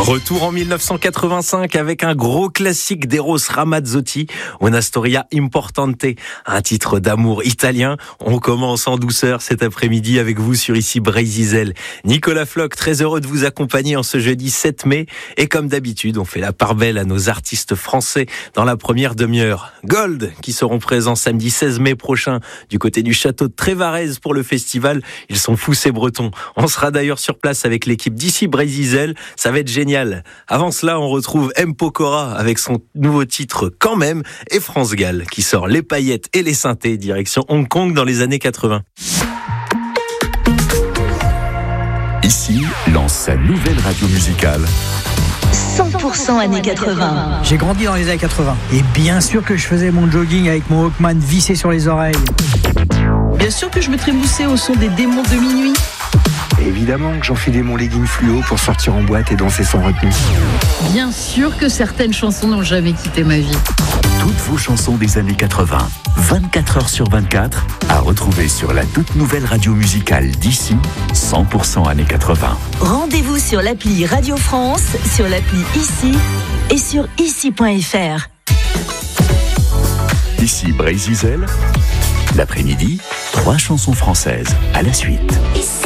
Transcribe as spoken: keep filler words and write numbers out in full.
Retour en dix-neuf cent quatre-vingt-cinq avec un gros classique d'Eros Ramazzotti, Una Storia Importante, un titre d'amour italien. On commence en douceur cet après-midi avec vous sur ici Bray-Zizel. Nicolas Floch, très heureux de vous accompagner en ce jeudi sept mai. Et comme d'habitude, on fait la part belle à nos artistes français dans la première demi-heure. Gold, qui seront présents samedi seize mai prochain du côté du château de Trévarez pour le festival. Ils sont fous ces Bretons. On sera d'ailleurs sur place avec l'équipe d'ici Bray-Zizel. Ça va être génial. Avant cela, on retrouve M. Pokora avec son nouveau titre Quand même et France Gall qui sort Les paillettes et les synthés direction Hong Kong dans les années quatre-vingts. Ici lance sa nouvelle radio musicale. cent pour cent années quatre-vingts. J'ai grandi dans les années quatre-vingts. Et bien sûr que je faisais mon jogging avec mon Walkman vissé sur les oreilles. Bien sûr que je me trémoussais au son des démons de minuit. Évidemment que j'enfilais mon legging fluo pour sortir en boîte et danser sans retenue. Bien sûr que certaines chansons n'ont jamais quitté ma vie. Toutes vos chansons des années quatre-vingts, vingt-quatre heures sur vingt-quatre, à retrouver sur la toute nouvelle radio musicale d'ici, cent pour cent années quatre-vingts. Rendez-vous sur l'appli Radio France, sur l'appli Ici et sur ici point f r. Ici Bray-Zizel, l'après-midi, trois chansons françaises à la suite. Ici.